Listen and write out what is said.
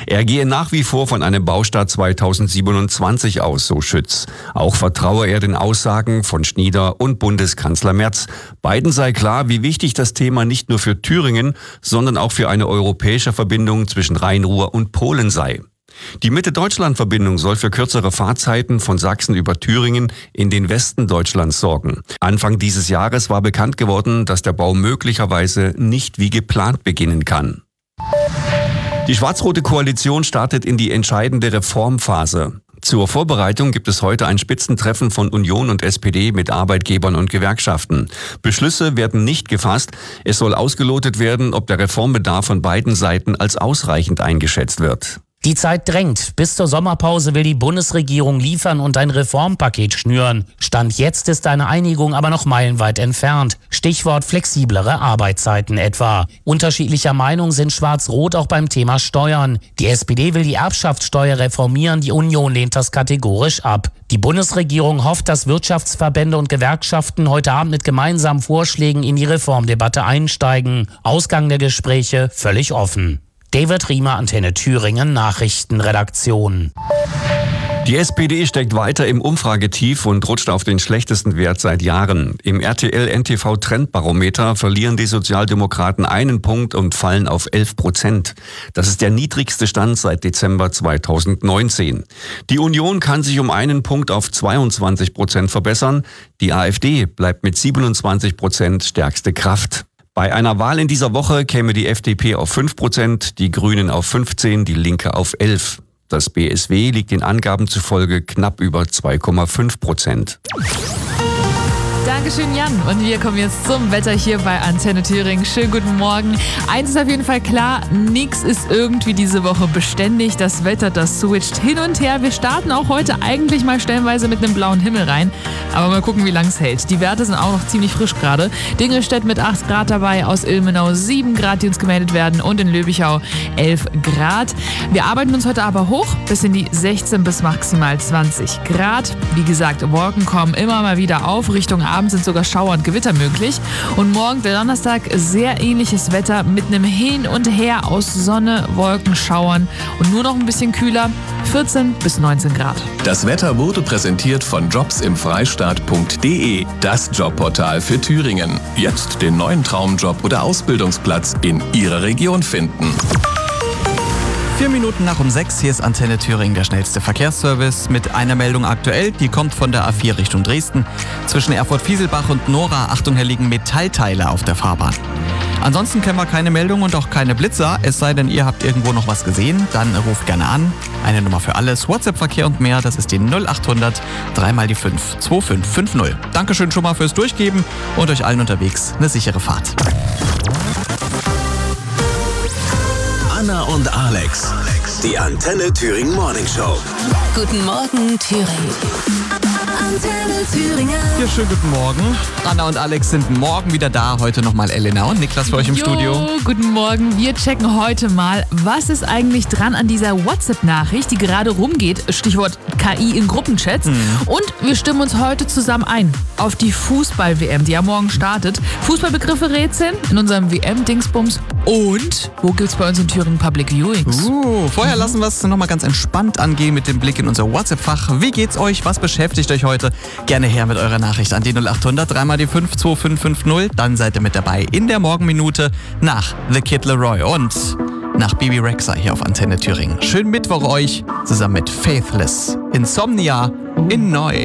Er gehe nach wie vor von einem Baustart 2027 aus, so Schütz. Auch vertraue er den Aussagen von Schnieder und Bundeskanzler Merz. Beiden sei klar, wie wichtig das Thema nicht nur für Thüringen, sondern auch für eine europäische Verbindung zwischen Rhein-Ruhr und Polen sei. Die Mitte-Deutschland-Verbindung soll für kürzere Fahrzeiten von Sachsen über Thüringen in den Westen Deutschlands sorgen. Anfang dieses Jahres war bekannt geworden, dass der Bau möglicherweise nicht wie geplant beginnen kann. Die schwarz-rote Koalition startet in die entscheidende Reformphase. Zur Vorbereitung gibt es heute ein Spitzentreffen von Union und SPD mit Arbeitgebern und Gewerkschaften. Beschlüsse werden nicht gefasst. Es soll ausgelotet werden, ob der Reformbedarf von beiden Seiten als ausreichend eingeschätzt wird. Die Zeit drängt. Bis zur Sommerpause will die Bundesregierung liefern und ein Reformpaket schnüren. Stand jetzt ist eine Einigung aber noch meilenweit entfernt. Stichwort flexiblere Arbeitszeiten etwa. Unterschiedlicher Meinung sind Schwarz-Rot auch beim Thema Steuern. Die SPD will die Erbschaftssteuer reformieren, die Union lehnt das kategorisch ab. Die Bundesregierung hofft, dass Wirtschaftsverbände und Gewerkschaften heute Abend mit gemeinsamen Vorschlägen in die Reformdebatte einsteigen. Ausgang der Gespräche völlig offen. David Riemer, Antenne Thüringen, Nachrichtenredaktion. Die SPD steckt weiter im Umfragetief und rutscht auf den schlechtesten Wert seit Jahren. Im RTL-NTV-Trendbarometer verlieren die Sozialdemokraten 1 Punkt und fallen auf 11%. Das ist der niedrigste Stand seit Dezember 2019. Die Union kann sich um 1 Punkt auf 22% verbessern. Die AfD bleibt mit 27% stärkste Kraft. Bei einer Wahl in dieser Woche käme die FDP auf 5%, die Grünen auf 15%, die Linke auf 11%. Das BSW liegt den Angaben zufolge knapp über 2,5%. Dankeschön, Jan. Und wir kommen jetzt zum Wetter hier bei Antenne Thüringen. Schönen guten Morgen. Eins ist auf jeden Fall klar, nichts ist irgendwie diese Woche beständig. Das Wetter, das switcht hin und her. Wir starten auch heute eigentlich mal stellenweise mit einem blauen Himmel rein. Aber mal gucken, wie lang es hält. Die Werte sind auch noch ziemlich frisch gerade. Dingelstedt mit 8 Grad dabei, aus Ilmenau 7 Grad, die uns gemeldet werden und in Löbichau 11 Grad. Wir arbeiten uns heute aber hoch bis in die 16 bis maximal 20 Grad. Wie gesagt, Wolken kommen immer mal wieder auf. Richtung Abend sind sogar Schauer und Gewitter möglich. Und morgen, der Donnerstag, sehr ähnliches Wetter mit einem Hin und Her aus Sonne, Wolken, Schauern und nur noch ein bisschen kühler, 14 bis 19 Grad. Das Wetter wurde präsentiert von jobsimfreistaat.de, das Jobportal für Thüringen. Jetzt den neuen Traumjob oder Ausbildungsplatz in Ihrer Region finden. 4 Minuten nach um 6, hier ist Antenne Thüringen, der schnellste Verkehrsservice mit einer Meldung aktuell, die kommt von der A4 Richtung Dresden. Zwischen Erfurt-Fieselbach und Nora, Achtung, hier liegen Metallteile auf der Fahrbahn. Ansonsten kennen wir keine Meldung und auch keine Blitzer, es sei denn, ihr habt irgendwo noch was gesehen, dann ruft gerne an. Eine Nummer für alles, WhatsApp-Verkehr und mehr, das ist die 0800 3 mal die 5 2550. Dankeschön schon mal fürs Durchgeben und euch allen unterwegs eine sichere Fahrt. Anna und Alex, die Antenne Thüringen Morning Show. Guten Morgen, Thüringen. Antenne Thüringen. Ja, schönen guten Morgen. Anna und Alex sind morgen wieder da. Heute nochmal Elena und Niklas für euch im Studio. Guten Morgen. Wir checken heute mal, was ist eigentlich dran an dieser WhatsApp-Nachricht, die gerade rumgeht. Stichwort KI in Gruppenchats. Und wir stimmen uns heute zusammen ein auf die Fußball-WM, die ja morgen startet. Fußballbegriffe rätseln in unserem WM-Dingsbums. Und wo gibt's bei uns in Thüringen Public Viewings? Vorher lassen wir es nochmal ganz entspannt angehen mit dem Blick in unser WhatsApp-Fach. Wie geht's euch? Was beschäftigt euch heute? Gerne her mit eurer Nachricht an die 0800 3 mal die 5 2550. Dann seid ihr mit dabei in der Morgenminute nach The Kid Laroi und nach Bibi Rexha hier auf Antenne Thüringen. Schönen Mittwoch euch zusammen mit Faithless. Insomnia in Neu.